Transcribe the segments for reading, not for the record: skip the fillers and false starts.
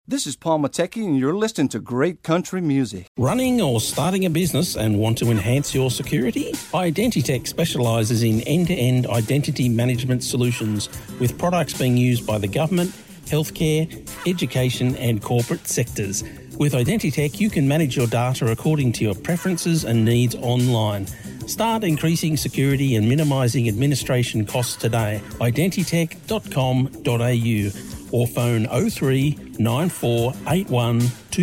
This is Paul Matecki, and you're listening to great country music. Running or starting a business and want to enhance your security? Identitech specialises in end-to-end identity management solutions with products being used by the government, healthcare, education and corporate sectors. With Identitech, you can manage your data according to your preferences and needs online. Start increasing security and minimising administration costs today. Identitech.com.au or phone 03 9481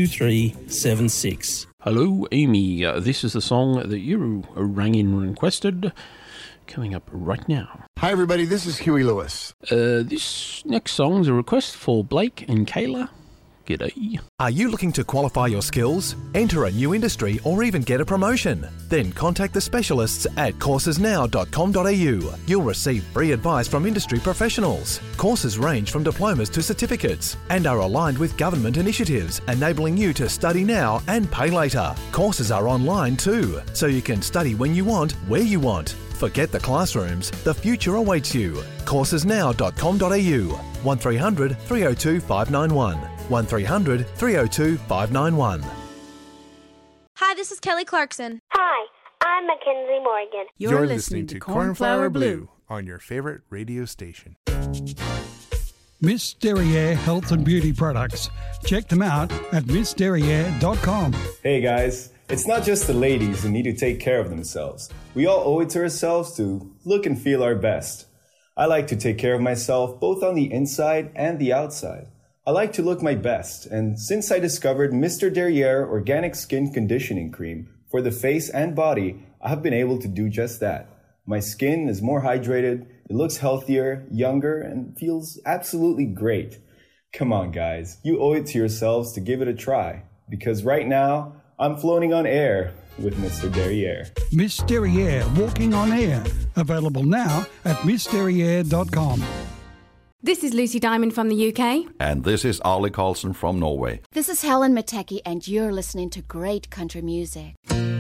2376. Hello, Amy. This is the song that you rang in and requested. Coming up right now. Hi, everybody. This is Huey Lewis. This next song is a request for Blake and Kayla. G'day. Are you looking to qualify your skills, enter a new industry, or even get a promotion? Then contact the specialists at coursesnow.com.au. You'll receive free advice from industry professionals. Courses range from diplomas to certificates and are aligned with government initiatives, enabling you to study now and pay later. Courses are online too, so you can study when you want, where you want. Forget the classrooms. The future awaits you. Coursesnow.com.au. 1300 302 591. 1300 302 591. Hi, this is Kelly Clarkson. Hi, I'm Mackenzie Morgan. You're listening to Cornflower Blue on your favorite radio station. Miss Derriere Health and Beauty Products. Check them out at missderriere.com. Hey guys, it's not just the ladies who need to take care of themselves. We all owe it to ourselves to look and feel our best. I like to take care of myself both on the inside and the outside. I like to look my best, and since I discovered Mr. Derriere Organic Skin Conditioning Cream for the face and body, I have been able to do just that. My skin is more hydrated, it looks healthier, younger, and feels absolutely great. Come on guys, you owe it to yourselves to give it a try, because right now, I'm floating on air with Mr. Derriere. Miss Derriere Walking on Air. Available now at missderriere.com. This is Lucy Diamond from the UK. And this is Arlie Carlson from Norway. This is Helen Matecki, and you're listening to great country music.